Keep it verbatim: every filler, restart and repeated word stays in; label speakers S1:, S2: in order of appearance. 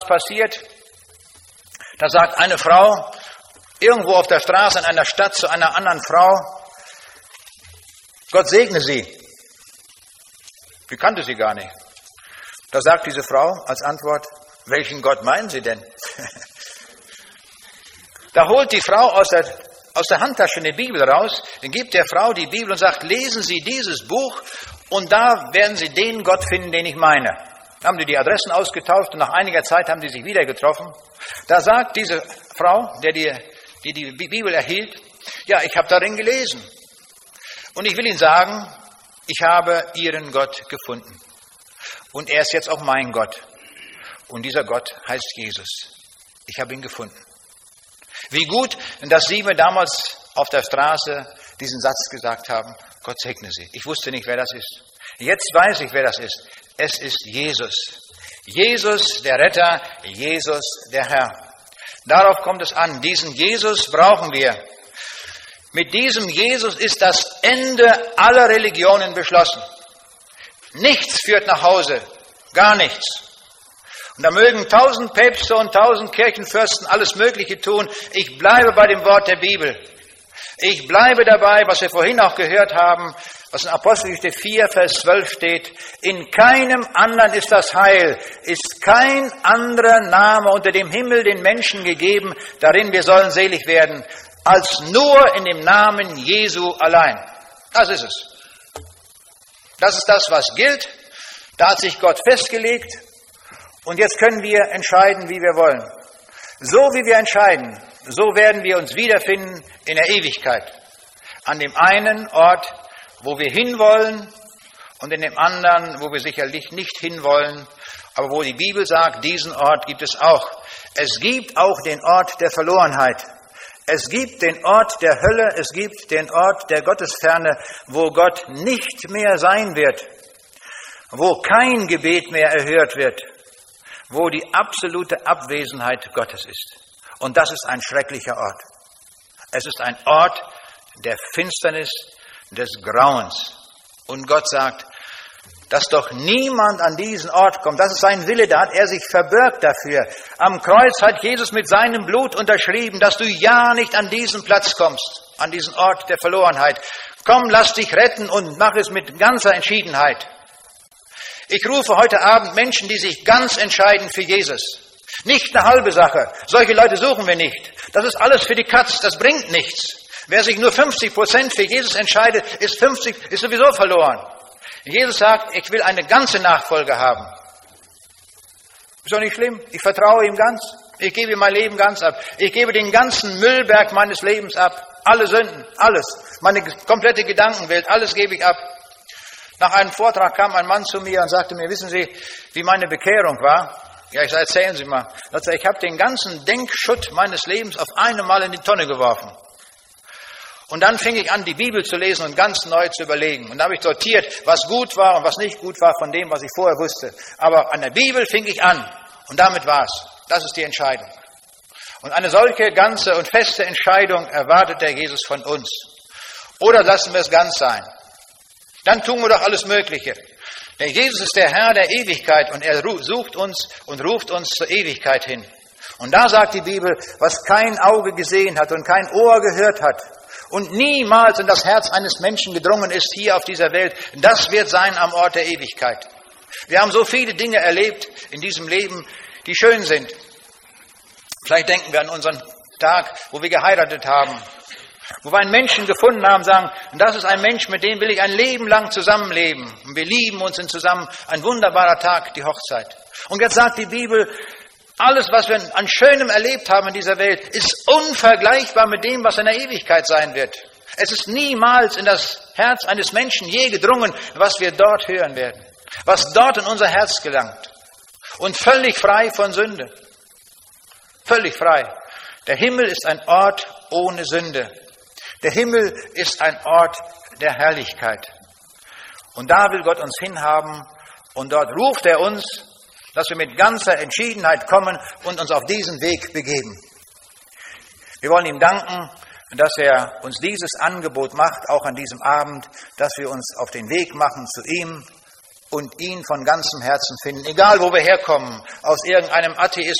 S1: passiert. Da sagt eine Frau irgendwo auf der Straße in einer Stadt zu einer anderen Frau, Gott segne sie. Die kannte sie gar nicht. Da sagt diese Frau als Antwort, welchen Gott meinen Sie denn? Da holt die Frau aus der, aus der Handtasche eine Bibel raus, dann gibt der Frau die Bibel und sagt, lesen Sie dieses Buch und da werden Sie den Gott finden, den ich meine. Da haben die die Adressen ausgetauscht und nach einiger Zeit haben die sich wieder getroffen. Da sagt diese Frau, der die die, die Bibel erhielt, ja, ich habe darin gelesen. Und ich will Ihnen sagen, ich habe Ihren Gott gefunden. Und er ist jetzt auch mein Gott. Und dieser Gott heißt Jesus. Ich habe ihn gefunden. Wie gut, dass Sie mir damals auf der Straße diesen Satz gesagt haben, Gott segne Sie. Ich wusste nicht, wer das ist. Jetzt weiß ich, wer das ist. Es ist Jesus. Jesus, der Retter, Jesus, der Herr. Darauf kommt es an. Diesen Jesus brauchen wir. Mit diesem Jesus ist das Ende aller Religionen beschlossen. Nichts führt nach Hause. Gar nichts. Und da mögen tausend Päpste und tausend Kirchenfürsten alles Mögliche tun. Ich bleibe bei dem Wort der Bibel. Ich bleibe dabei, was wir vorhin auch gehört haben, was in Apostelgeschichte vier, Vers zwölf steht. In keinem anderen ist das Heil, ist kein anderer Name unter dem Himmel den Menschen gegeben, darin wir sollen selig werden, als nur in dem Namen Jesu allein. Das ist es. Das ist das, was gilt. Da hat sich Gott festgelegt. Und jetzt können wir entscheiden, wie wir wollen. So wie wir entscheiden, so werden wir uns wiederfinden in der Ewigkeit. An dem einen Ort, wo wir hinwollen, und in dem anderen, wo wir sicherlich nicht hinwollen, aber wo die Bibel sagt, diesen Ort gibt es auch. Es gibt auch den Ort der Verlorenheit. Es gibt den Ort der Hölle, es gibt den Ort der Gottesferne, wo Gott nicht mehr sein wird, wo kein Gebet mehr erhört wird, wo die absolute Abwesenheit Gottes ist. Und das ist ein schrecklicher Ort. Es ist ein Ort der Finsternis, des Grauens. Und Gott sagt, dass doch niemand an diesen Ort kommt. Das ist sein Wille, da hat er sich verbürgt dafür. Am Kreuz hat Jesus mit seinem Blut unterschrieben, dass du ja nicht an diesen Platz kommst, an diesen Ort der Verlorenheit. Komm, lass dich retten und mach es mit ganzer Entschiedenheit. Ich rufe heute Abend Menschen, die sich ganz entscheiden für Jesus. Nicht eine halbe Sache. Solche Leute suchen wir nicht. Das ist alles für die Katz, das bringt nichts. Wer sich nur fünfzig Prozent für Jesus entscheidet, ist fünfzig, ist sowieso verloren. Jesus sagt, ich will eine ganze Nachfolge haben. Ist doch nicht schlimm. Ich vertraue ihm ganz. Ich gebe ihm mein Leben ganz ab. Ich gebe den ganzen Müllberg meines Lebens ab. Alle Sünden, alles. Meine komplette Gedankenwelt, alles gebe ich ab. Nach einem Vortrag kam ein Mann zu mir und sagte mir, wissen Sie, wie meine Bekehrung war? Ja, ich sage, erzählen Sie mal. Er sagte, ich habe den ganzen Denkschutt meines Lebens auf einmal in die Tonne geworfen. Und dann fing ich an, die Bibel zu lesen und ganz neu zu überlegen. Und da habe ich sortiert, was gut war und was nicht gut war von dem, was ich vorher wusste. Aber an der Bibel fing ich an. Und damit war's. Das ist die Entscheidung. Und eine solche ganze und feste Entscheidung erwartet der Jesus von uns. Oder lassen wir es ganz sein. Dann tun wir doch alles Mögliche. Denn Jesus ist der Herr der Ewigkeit und er sucht uns und ruft uns zur Ewigkeit hin. Und da sagt die Bibel, was kein Auge gesehen hat und kein Ohr gehört hat und niemals in das Herz eines Menschen gedrungen ist hier auf dieser Welt, das wird sein am Ort der Ewigkeit. Wir haben so viele Dinge erlebt in diesem Leben, die schön sind. Vielleicht denken wir an unseren Tag, wo wir geheiratet haben, wo wir einen Menschen gefunden haben, sagen, das ist ein Mensch, mit dem will ich ein Leben lang zusammenleben. Und wir lieben uns in zusammen, ein wunderbarer Tag, die Hochzeit. Und jetzt sagt die Bibel, alles, was wir an Schönem erlebt haben in dieser Welt, ist unvergleichbar mit dem, was in der Ewigkeit sein wird. Es ist niemals in das Herz eines Menschen je gedrungen, was wir dort hören werden, was dort in unser Herz gelangt. Und völlig frei von Sünde. Völlig frei. Der Himmel ist ein Ort ohne Sünde. Der Himmel ist ein Ort der Herrlichkeit. Und da will Gott uns hinhaben und dort ruft er uns, dass wir mit ganzer Entschiedenheit kommen und uns auf diesen Weg begeben. Wir wollen ihm danken, dass er uns dieses Angebot macht, auch an diesem Abend, dass wir uns auf den Weg machen zu ihm und ihn von ganzem Herzen finden, egal wo wir herkommen, aus irgendeinem Atheismus,